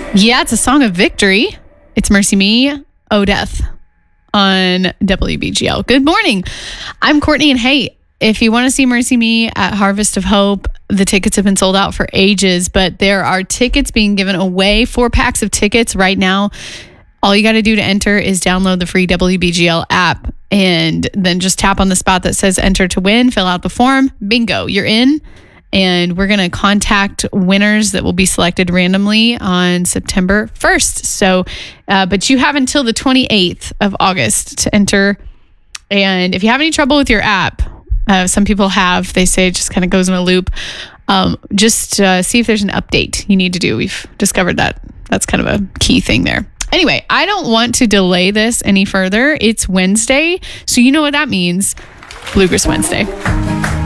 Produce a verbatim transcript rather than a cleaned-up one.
Yeah, it's a song of victory. It's Mercy Me, Oh Death on W B G L. Good morning. I'm Courtney, and hey, if you want to see Mercy Me at Harvest of Hope, the tickets have been sold out for ages, but there are tickets being given away, four packs of tickets right now. All you got to do to enter is download the free W B G L app and then just tap on the spot that says enter to win, fill out the form. Bingo, you're in. And we're going to contact winners that will be selected randomly on September first. So, uh, but you have until the twenty-eighth of August to enter. And if you have any trouble with your app, uh, some people have, they say it just kind of goes in a loop. Um, just uh, see if there's an update you need to do. We've discovered that that's kind of a key thing there. Anyway, I don't want to delay this any further. It's Wednesday, so you know what that means. Bluegrass Wednesday.